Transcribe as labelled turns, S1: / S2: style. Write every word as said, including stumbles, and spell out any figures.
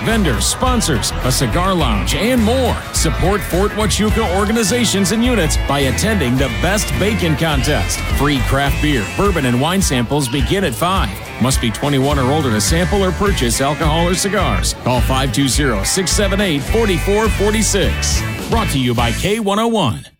S1: vendors, sponsors, a cigar lounge, and more. Support Fort Huachuca organizations and units by attending the Best Bacon Contest. Free craft beer, bourbon, and wine samples begin at five. Must be twenty-one or older to sample or purchase alcohol or cigars. Call five two zero, six seven eight, four four four six. Brought to you by K one oh one.